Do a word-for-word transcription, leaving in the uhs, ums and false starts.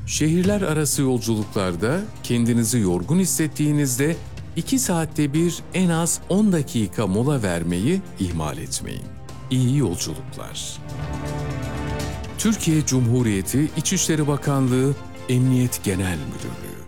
Şehirler arası yolculuklarda kendinizi yorgun hissettiğinizde iki saatte bir en az on dakika mola vermeyi ihmal etmeyin. İyi yolculuklar. Türkiye Cumhuriyeti İçişleri Bakanlığı Emniyet Genel Müdürlüğü